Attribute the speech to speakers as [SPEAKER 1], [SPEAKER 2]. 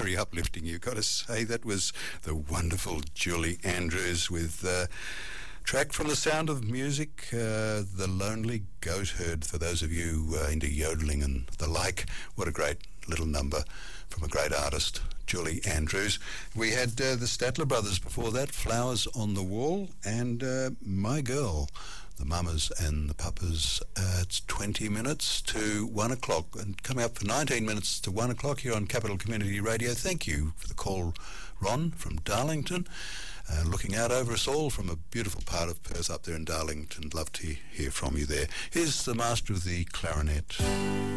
[SPEAKER 1] very uplifting, you've got to say. That was the wonderful Julie Andrews with track from The Sound of Music, The Lonely Goatherd, for those of you into yodeling and the like. What a great little number from a great artist, Julie Andrews. We had the Statler Brothers before that, Flowers on the Wall, and My Girl, the Mamas and the Papas. It's 20 minutes to 1 o'clock, and coming up for 19 minutes to 1 o'clock here on Capital Community Radio. Thank you for the call, Ron from Darlington. Looking out over us all from a beautiful part of Perth up there in Darlington. Love to hear from you there. Here's the master of the clarinet.